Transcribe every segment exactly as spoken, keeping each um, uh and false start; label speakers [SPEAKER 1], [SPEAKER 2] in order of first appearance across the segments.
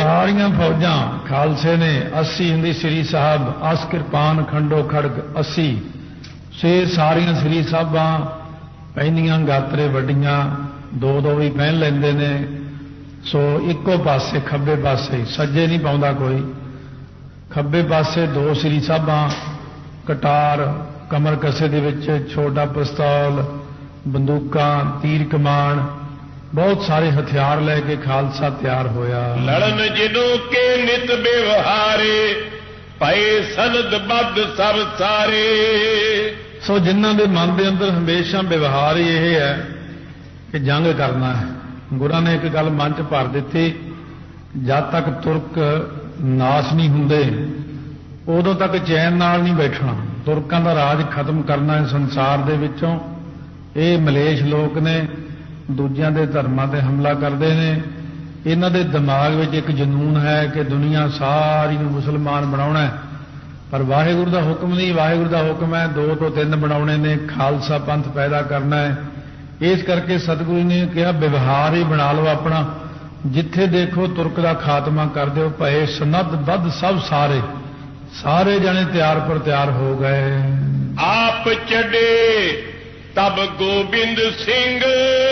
[SPEAKER 1] ਸਾਰੀਆਂ ਫੌਜਾਂ ਖਾਲਸੇ ਨੇ अस्सी ਹੁੰਦੀ ਸ੍ਰੀ ਸਾਹਿਬ ਅਸ ਕਿਰਪਾਨ ਖੰਡੋ ਖੜਗ अस्सी ਛੇ ਸਾਰੀਆਂ ਸ੍ਰੀ ਸਾਹਿਬਾਂ ਪਹਿਨੀਆਂ ਗਾਤਰੇ ਵੱਡੀਆਂ ਦੋ ਦੋ ਵੀ ਪਹਿਨ ਲੈਂਦੇ ਨੇ ਸੋ ਇੱਕੋ ਪਾਸੇ ਖੱਬੇ ਪਾਸੇ ਸੱਜੇ ਨਹੀਂ ਪਾਉਂਦਾ ਕੋਈ ਖੱਬੇ ਪਾਸੇ ਦੋ ਸ੍ਰੀ ਸਾਹਿਬਾਂ ਕਟਾਰ ਕਮਰ ਕਸੇ ਦੇ ਵਿੱਚ ਛੋਟਾ ਪਿਸਤੌਲ ਬੰਦੂਕਾਂ ਤੀਰ ਕਮਾਨ बहुत सारे हथियार लेके खालसा तैयार होया
[SPEAKER 2] लड़न जिनों के नित व्यवहारे पए सनद बद सब सारे
[SPEAKER 1] सो जिन्हां दे मन दे अंदर हमेशा व्यवहार ही यह है कि जंग करना है गुरां ने एक गल मन च भर दित्ती जद तक तुर्क नाश नहीं हुंदे उदों तक चैन नाल नहीं बैठना तुर्कां दा राज खत्म करना है संसार दे विचों ये मलेश लोग ने दूजियां दे धर्मां ते हमला करते हैं इन्हां दे दिमाग विच एक जनून है कि दुनिया सारी नूं मुसलमान बनाउणा है पर वाहिगुरू दा हुक्म नहीं वाहिगुरू दा हुक्म है दो तो तीन बनाउणे ने खालसा पंथ पैदा करना है इस करके सतगुरु ने कहा व्यवहार ही बना लो अपना जिथे देखो तुर्क दा खात्मा कर दो भए सनद बद सब सारे सारे जने तैयार पर तैयार हो गए
[SPEAKER 2] आप चढ़े तब गोबिंद सिंह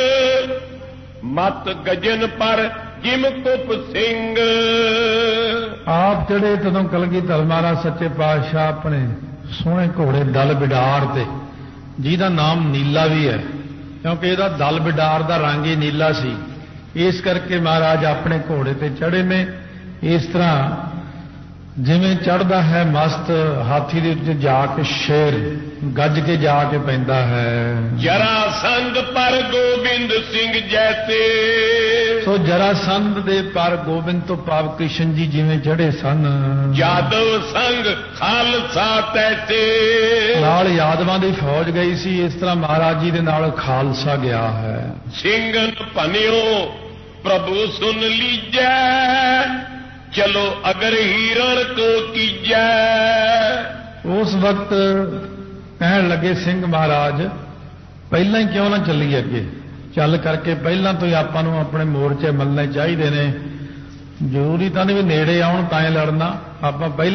[SPEAKER 2] मत गजन पर जिम कुप सिंह
[SPEAKER 1] आप चढ़े तदों कलगीधर महाराज सच्चे पातशाह अपने सोहने घोड़े दल बिडार ते जिहदा नाम नीला भी है क्योंकि इहदा दल बिडार दा रंग ही नीला सी इस करके महाराज अपने घोड़े ते चढ़े ने इस तरह जिवें चढ़दा है मस्त हाथी दे उत्ते जाके शेर गज के जाके पैंदा है
[SPEAKER 2] जरासंध पर गोबिंद सिंह जैसे
[SPEAKER 1] तो जरासंध दे पर गोबिंद तो पाव कृष्ण जी जिवें चढ़े सन
[SPEAKER 2] यादव संग खालसा तैसे
[SPEAKER 1] नाल यादवां दी फौज गई सी इस तरह महाराज जी दे नाल खालसा गया है
[SPEAKER 2] सिंगन पनियो प्रभु सुन लीजै चलो अगर हिरण को कीजै
[SPEAKER 1] उस वक्त कहन लगे सिंह महाराज पहला ही क्यों ना चलीए अगे चल करके पहला तो ही आपां नूं अपने मोर्चे मलने चाहिए ने जरूरी तो नहीं भी नेड़े आउण तां लड़ना आपां पहला